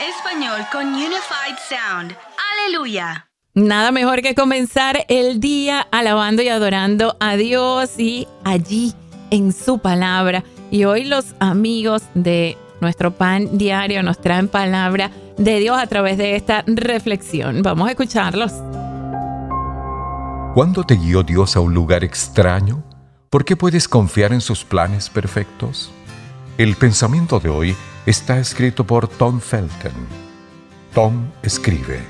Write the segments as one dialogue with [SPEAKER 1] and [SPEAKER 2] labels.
[SPEAKER 1] español con Unified Sound. ¡Aleluya!
[SPEAKER 2] Nada mejor que comenzar el día alabando y adorando a Dios y allí en su palabra. Y hoy los amigos de nuestro pan diario nos traen palabra de Dios a través de esta reflexión. Vamos a escucharlos.
[SPEAKER 3] ¿Cuándo te guió Dios a un lugar extraño? ¿Por qué puedes confiar en sus planes perfectos? El pensamiento de hoy está escrito por Tom Felton. Tom escribe: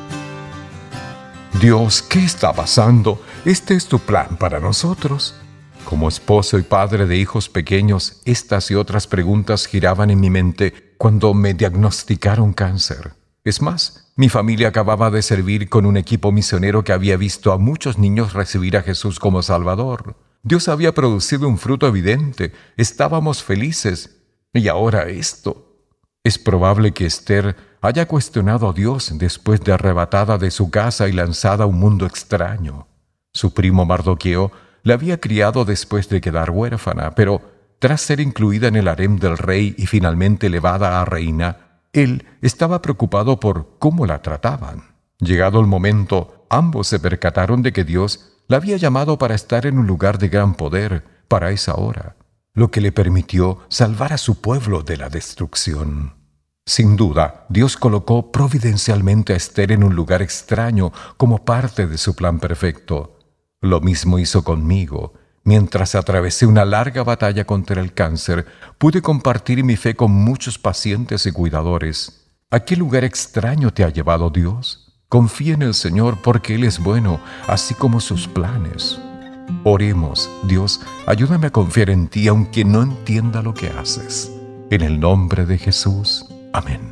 [SPEAKER 3] Dios, ¿qué está pasando? Este es tu plan para nosotros. Como esposo y padre de hijos pequeños, estas y otras preguntas giraban en mi mente cuando me diagnosticaron cáncer. Es más, mi familia acababa de servir con un equipo misionero que había visto a muchos niños recibir a Jesús como Salvador. Dios había producido un fruto evidente, estábamos felices. Y ahora esto. Es probable que Esther haya cuestionado a Dios después de arrebatada de su casa y lanzada a un mundo extraño. Su primo Mardoqueo la había criado después de quedar huérfana, pero tras ser incluida en el harem del rey y finalmente elevada a reina, él estaba preocupado por cómo la trataban. Llegado el momento, ambos se percataron de que Dios la había llamado para estar en un lugar de gran poder para esa hora, lo que le permitió salvar a su pueblo de la destrucción. Sin duda, Dios colocó providencialmente a Esther en un lugar extraño como parte de su plan perfecto. Lo mismo hizo conmigo. Mientras atravesé una larga batalla contra el cáncer, pude compartir mi fe con muchos pacientes y cuidadores. ¿A qué lugar extraño te ha llevado Dios? Confía en el Señor porque Él es bueno, así como sus planes. Oremos. Dios, ayúdame a confiar en ti aunque no entienda lo que haces. En el nombre de Jesús. Amén.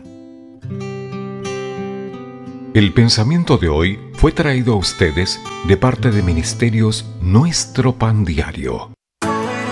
[SPEAKER 3] El pensamiento de hoy fue traído a ustedes de parte de Ministerios Nuestro Pan Diario.